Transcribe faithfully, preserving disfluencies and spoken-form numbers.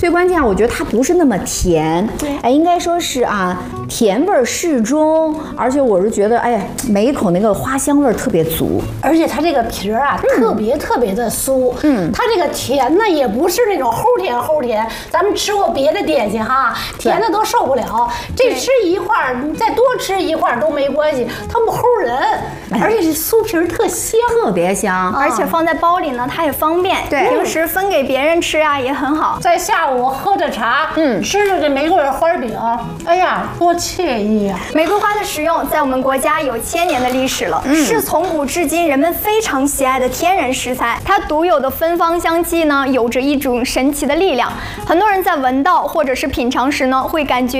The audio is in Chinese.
最关键啊，我觉得它不是那么甜，哎，应该说是啊，甜味适中，而且我是觉得，哎，每一口那个花香味特别足， 而且它这个皮儿啊，嗯、特别特别的酥，嗯，它这个甜呢，也不是那种齁甜齁甜，咱们吃过别的点心哈，甜的都受不了，这吃一块儿，你再多吃一块儿都没关系，它不齁人，而且这酥皮儿特香， 特别香， 而且放在包里呢，它也方便，对，平时分给别人吃啊也很好。 在下午喝着茶，嗯，吃着这玫瑰花饼，哎呀，多惬意啊！ 玫瑰花的使用在我们国家有千年的历史了，嗯、是从古至今人们非常喜爱的天然食材。它独有的芬芳香气呢，有着一种神奇的力量。很多人在闻到或者是品尝时呢，会感觉